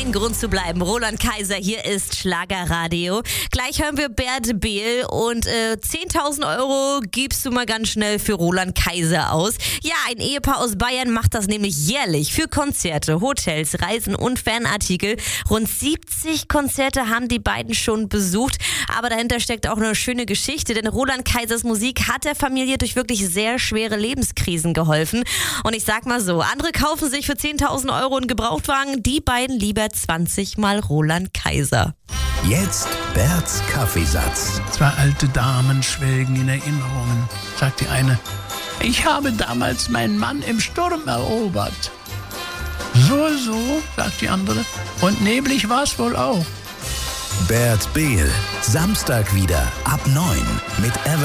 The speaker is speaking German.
kein Grund zu bleiben. Roland Kaiser, hier ist Schlagerradio. Gleich hören wir Bert Behl und 10.000 Euro gibst du mal ganz schnell für Roland Kaiser aus. Ja, ein Ehepaar aus Bayern macht das nämlich jährlich für Konzerte, Hotels, Reisen und Fanartikel. Rund 70 Konzerte haben die beiden schon besucht, aber dahinter steckt auch eine schöne Geschichte, denn Roland Kaisers Musik hat der Familie durch wirklich sehr schwere Lebenskrisen geholfen. Und ich sag mal so, andere kaufen sich für 10.000 Euro einen Gebrauchtwagen, die beiden lieber 20 Mal Roland Kaiser. Jetzt Berts Kaffeesatz. Zwei alte Damen schwelgen in Erinnerungen, sagt die eine. Ich habe damals meinen Mann im Sturm erobert. So, sagt die andere. Und neblig war es wohl auch. Bert Behl, Samstag wieder ab 9 mit Ever